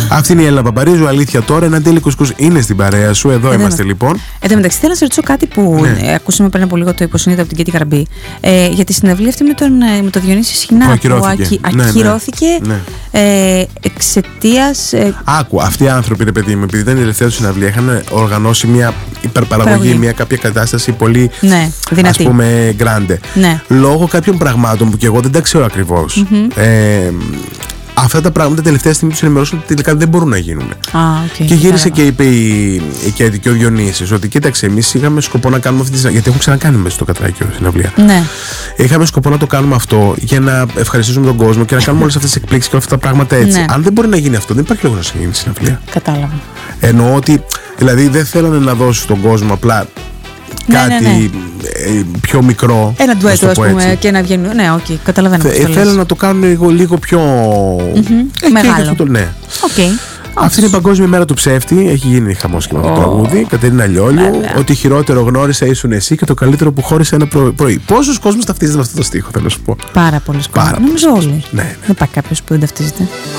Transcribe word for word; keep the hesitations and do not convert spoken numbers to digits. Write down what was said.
Αυτή είναι η Έλληνα Παπαρίζου. Αλήθεια τώρα, ένα τέλειο κουσκούς είναι στην παρέα σου. Εδώ Εδώ είμαστε λοιπόν. Εν τω μεταξύ, θέλω να σε ρωτήσω κάτι που Ναι. ε, ακούσαμε πριν από λίγο το υποσυνείδητο από την Κέτη Καρμπή. Ε, για τη συναυλία αυτή με τον, ε, με τον Διονύση Σχοινά Που που ακυρώθηκε. ακυ, Ναι, ναι. ακυρώθηκε Ναι. ε, εξαιτίας. Ε, Άκου, αυτοί οι άνθρωποι, ρε παιδί μου, επειδή ήταν η τελευταία του συναυλία, είχαν οργανώσει μια υπερπαραγωγή, Παραγωγή. μια κάποια κατάσταση πολύ, ναι, δυνατή. ας πούμε, γκράντε. Ναι. Λόγω κάποιων πραγμάτων που και εγώ δεν τα ξέρω ακριβώς. Mm-hmm. Ε, αυτά τα πράγματα τελευταία στιγμή τους ενημερώσαν ότι τελικά δεν μπορούν να γίνουν. Α, okay, Και γύρισε κατάλαβα. και είπε η, η Κέτη και ο Διονύσης ότι κοίταξε, εμείς είχαμε σκοπό να κάνουμε αυτή τη συναυλία. Γιατί έχουν ξανακάνει μέσα στο Κατράκιο συναυλία. Ναι. Είχαμε σκοπό να το κάνουμε αυτό για να ευχαριστήσουμε τον κόσμο και να κάνουμε όλες αυτές τις εκπλήξεις και όλα αυτά τα πράγματα έτσι. Ναι. Αν δεν μπορεί να γίνει αυτό, δεν υπάρχει λόγος να γίνει συναυλία. Κατάλαβα. Εννοώ ότι, δηλαδή, δεν θέλανε να δώσουν στον κόσμο απλά Ναι, κάτι ναι, ναι. ε, πιο μικρό. Ένα να ντουέτο, το ας πω πούμε, έτσι. και να βγαίνουν. Ναι, οκ, okay, καταλαβαίνω. Θε, πώς το λες. Θέλω να το κάνουν λίγο, λίγο πιο. Mm-hmm. Ε, Μεγάλο. και αυτό το, ναι. Okay. Αυτή είναι η Παγκόσμια Μέρα του Ψεύτη. Έχει γίνει χαμός και με το Oh. τραγούδι. Κατερίνα Λιόλιου. Βέβαια. Ότι χειρότερο γνώρισα ήσουν εσύ και το καλύτερο που χώρισε ένα προ- πρωί. Πόσος κόσμος ταυτίζεται με αυτό το στίχο, θέλω να σου πω. Πάρα πολλοί κόσμοι. Πάρα Νομίζω πολλοί όλοι. Ναι, ναι. Δεν υπάρχει κάποιο που δεν ταυτίζεται.